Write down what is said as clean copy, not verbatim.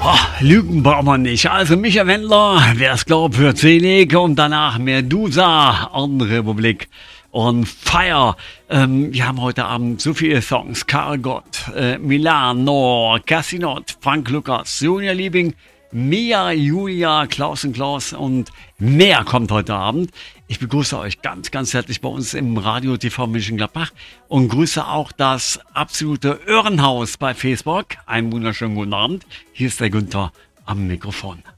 Lügen braucht man nicht. Also Micha Wendler, wer es glaubt, wird selig. Und danach Medusa, Republik und Fire. Wir haben heute Abend so viele Songs. Karl Gott, Milano, Cassinot, Frank Lukas, Sonja Liebing, Mia, Julia, Klaus und mehr kommt heute Abend. Ich begrüße euch ganz, ganz herzlich bei uns im Radio TV Mönchengladbach und grüße auch das absolute Öhrenhaus bei Facebook. Einen wunderschönen guten Abend. Hier ist der Günther am Mikrofon.